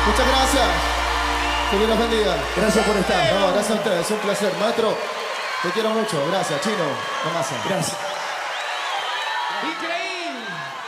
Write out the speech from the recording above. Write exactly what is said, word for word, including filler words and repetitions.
Muchas gracias. Que Dios los bendiga. Gracias por estar. No, gracias a ustedes. Es un placer. Maestro, te quiero mucho. Gracias, Chino. Tomasa. Gracias. Increíble.